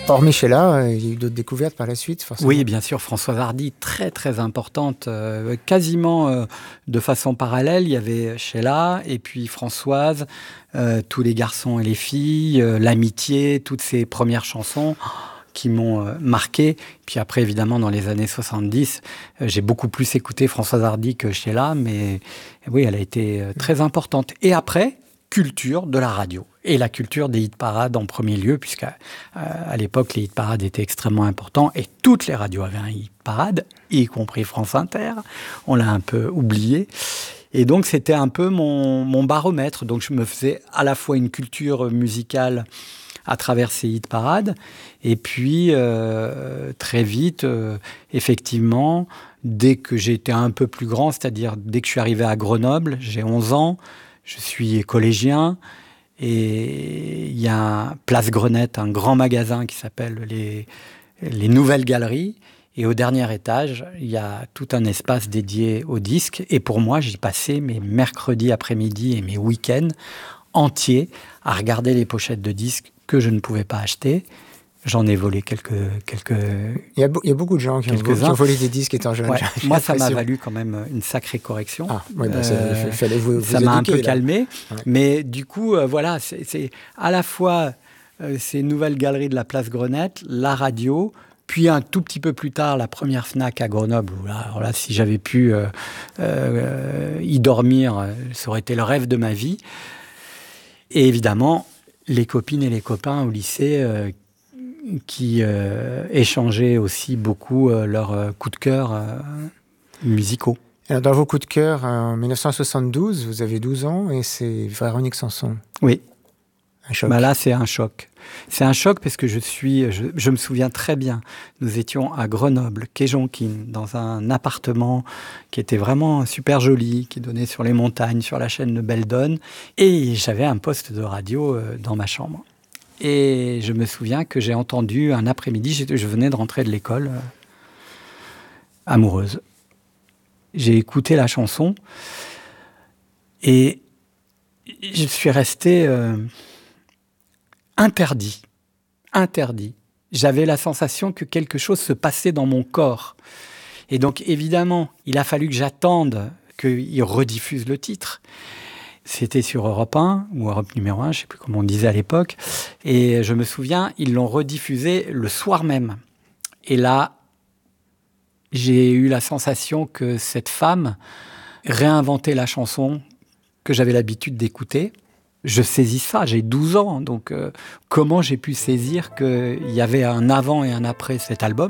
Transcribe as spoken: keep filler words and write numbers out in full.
hormis Sheila, il y a eu d'autres découvertes par la suite, forcément. Oui, bien sûr, Françoise Hardy, très très importante, euh, quasiment euh, de façon parallèle. Il y avait Sheila et puis Françoise, euh, tous les garçons et les filles, euh, l'amitié, toutes ces premières chansons qui m'ont euh, marqué. Puis après, évidemment, dans les années soixante-dix, euh, j'ai beaucoup plus écouté Françoise Hardy que Sheila, mais oui, elle a été euh, très importante. Et après, culture de la radio. Et la culture des hit-parades en premier lieu, puisqu'à euh, à l'époque, les hit-parades étaient extrêmement importants et toutes les radios avaient un hit-parade, y compris France Inter. On l'a un peu oublié. Et donc, c'était un peu mon, mon baromètre. Donc, je me faisais à la fois une culture musicale à travers ces hit-parades. Et puis, euh, très vite, euh, effectivement, dès que j'étais un peu plus grand, c'est-à-dire dès que je suis arrivé à Grenoble, j'ai onze ans, je suis collégien, et il y a Place Grenette, un grand magasin qui s'appelle les, les Nouvelles Galeries. Et au dernier étage, il y a tout un espace dédié aux disques. Et pour moi, j'y passais mes mercredis après-midi et mes week-ends entiers à regarder les pochettes de disques que je ne pouvais pas acheter. J'en ai volé quelques... quelques il, y a be- il y a beaucoup de gens qui ont, qui ont volé des disques étant jeunes. Ouais. Moi, ça m'a valu quand même une sacrée correction. Ah, ouais, bah, euh, il fallait vous, vous ça m'a éduquer, un peu là. calmé. Ouais. Mais du coup, euh, voilà, c'est, c'est à la fois euh, ces nouvelles galeries de la Place Grenette, la radio, puis un tout petit peu plus tard, la première Fnac à Grenoble. Où là, alors là, si j'avais pu euh, euh, y dormir, ça aurait été le rêve de ma vie. Et évidemment, les copines et les copains au lycée euh, qui euh, échangeaient aussi beaucoup euh, leurs euh, coups de cœur euh, musicaux. Alors, dans vos coups de cœur, en dix-neuf cent soixante-douze, vous avez douze ans et c'est Véronique Sanson. Oui. Un choc. Bah là, c'est un choc. C'est un choc parce que je suis, je, je me souviens très bien. Nous étions à Grenoble, quai Jonquine, dans un appartement qui était vraiment super joli, qui donnait sur les montagnes, sur la chaîne de Beldon. Et j'avais un poste de radio euh, dans ma chambre. Et je me souviens que j'ai entendu un après-midi, je, je venais de rentrer de l'école, euh, amoureuse. J'ai écouté la chanson et je suis resté euh, interdit. Interdit. J'avais la sensation que quelque chose se passait dans mon corps. Et donc, évidemment, il a fallu que j'attende qu'il rediffuse le titre. C'était sur Europe un, ou Europe numéro un, je ne sais plus comment on disait à l'époque. Et je me souviens, ils l'ont rediffusé le soir même. Et là, j'ai eu la sensation que cette femme réinventait la chanson que j'avais l'habitude d'écouter. Je saisis ça, j'ai douze ans, donc euh, comment j'ai pu saisir qu'il y avait un avant et un après cet album ?